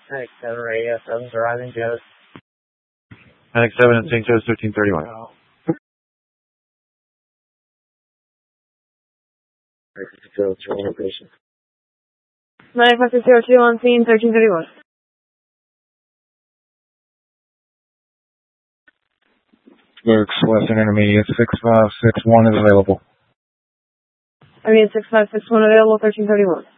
Panic 7 Radio, 7's arriving, Joe's. Panic 7 and St. Joe's 1331. Oh. 95602 on scene, 1331. Works, Western Intermediate, 6561 is available. I mean, 6561 available, 1331.